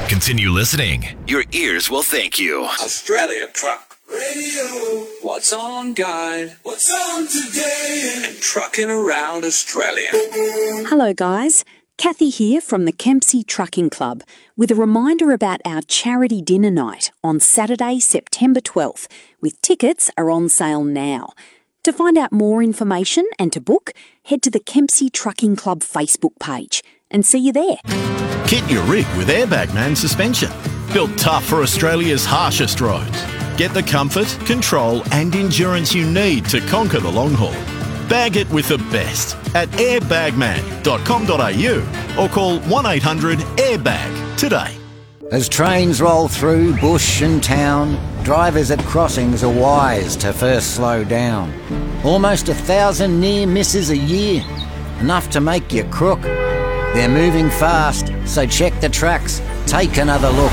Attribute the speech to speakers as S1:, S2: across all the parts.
S1: Continue listening. Your ears will thank you.
S2: Australia Truck Radio. What's on, guide? What's on today? And trucking around Australia.
S3: Hello, guys. Kathy here from the Kempsey Trucking Club with a reminder about our charity dinner night on Saturday, September 12th, with tickets are on sale now. To find out more information and to book, head to the Kempsey Trucking Club Facebook page and see you there.
S4: Kit your rig with Airbag Man suspension. Built tough for Australia's harshest roads. Get the comfort, control and endurance you need to conquer the long haul. Bag it with the best at airbagman.com.au or call 1-800-AIRBAG today.
S5: As trains roll through bush and town, drivers at crossings are wise to first slow down. Almost 1,000 near misses a year, enough to make you crook. They're moving fast, so check the tracks, take another look.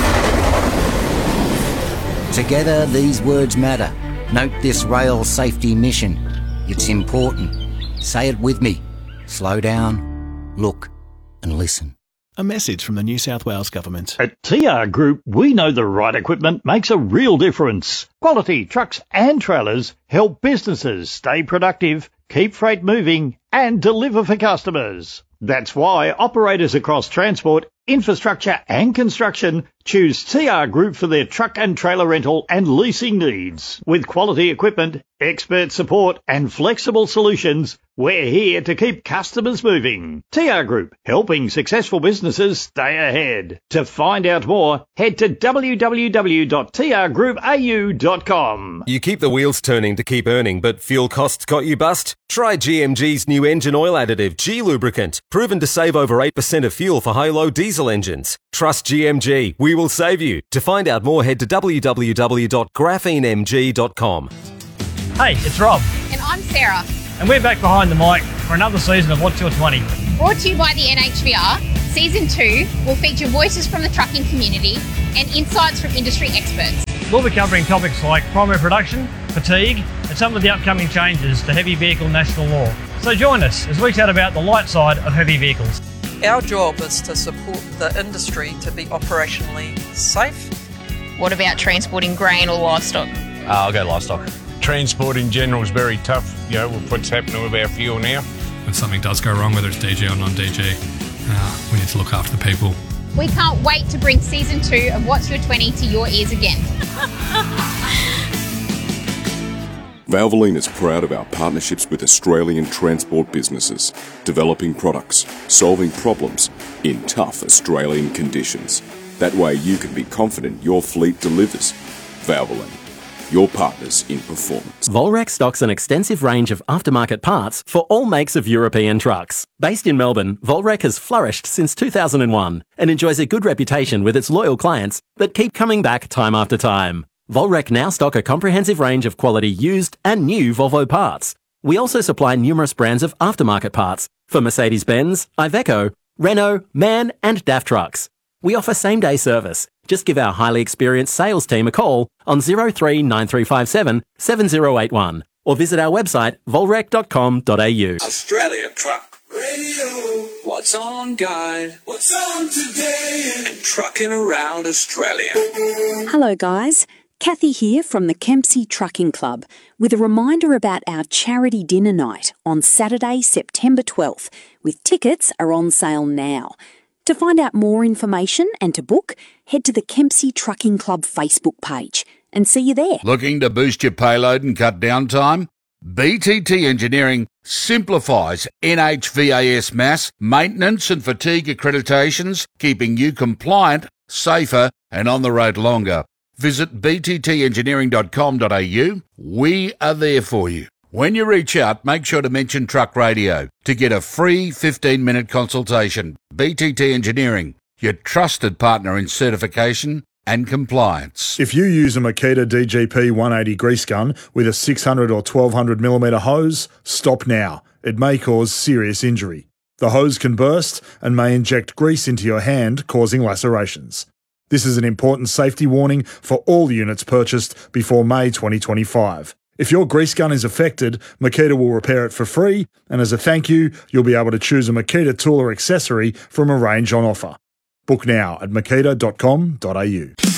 S5: Together these words matter. Note this rail safety mission. It's important. Say it with me. Slow down, look and listen.
S4: A message from the New South Wales Government.
S6: At TR Group, we know the right equipment makes a real difference. Quality trucks and trailers help businesses stay productive, keep freight moving and deliver for customers. That's why operators across transport, infrastructure and construction choose TR Group for their truck and trailer rental and leasing needs. With quality equipment, expert support and flexible solutions, we're here to keep customers moving. TR Group, helping successful businesses stay ahead. To find out more, head to www.trgroupau.com.
S7: You keep the wheels turning to keep earning, but fuel costs got you bust? Try GMG's new engine oil additive, G-Lubricant, proven to save over 8% of fuel for high-low diesel engines. Trust GMG, we will save you. To find out more, head to www.graphenemg.com.
S8: Hey, it's Rob.
S9: And I'm Sarah.
S8: And we're back behind the mic for another season of What's Your 20?
S9: Brought to you by the NHVR, Season 2 will feature voices from the trucking community and insights from industry experts.
S8: We'll be covering topics like primary production, fatigue, and some of the upcoming changes to heavy vehicle national law. So join us as we chat about the light side of heavy vehicles.
S10: Our job is to support the industry to be operationally safe.
S9: What about transporting grain or livestock?
S11: I'll go livestock. Transport in general is very tough, with what's happening with our fuel now.
S12: When something does go wrong, whether it's DJ or non-DJ, we need to look after the people.
S9: We can't wait to bring Season 2 of What's Your 20 to your ears again.
S13: Valvoline is proud of our partnerships with Australian transport businesses, developing products, solving problems in tough Australian conditions. That way you can be confident your fleet delivers. Valvoline, your partners in performance.
S14: Volrec stocks an extensive range of aftermarket parts for all makes of European trucks. Based in Melbourne, Volrec has flourished since 2001 and enjoys a good reputation with its loyal clients that keep coming back time after time. Volrec now stock a comprehensive range of quality used and new Volvo parts. We also supply numerous brands of aftermarket parts for Mercedes-Benz, Iveco, Renault, MAN and DAF trucks. We offer same-day service. Just give our highly experienced sales team a call on 039357 7081 or visit our website volrec.com.au.
S2: Australia Truck Radio. What's on, guide? What's on today? And trucking around Australia.
S3: Hello, guys. Kathy here from the Kempsey Trucking Club with a reminder about our charity dinner night on Saturday, September 12th, with tickets are on sale now. To find out more information and to book, head to the Kempsey Trucking Club Facebook page and see you there.
S15: Looking to boost your payload and cut downtime? BTT Engineering simplifies NHVAS mass, maintenance and fatigue accreditations, keeping you compliant, safer and on the road longer. Visit bttengineering.com.au. We are there for you. When you reach out, make sure to mention Truck Radio to get a free 15-minute consultation. BTT Engineering, your trusted partner in certification and compliance.
S16: If you use a Makita DGP 180 grease gun with a 600 or 1200 millimetre hose, stop now. It may cause serious injury. The hose can burst and may inject grease into your hand, causing lacerations. This is an important safety warning for all units purchased before May 2025. If your grease gun is affected, Makita will repair it for free, and as a thank you, you'll be able to choose a Makita tool or accessory from a range on offer. Book now at makita.com.au.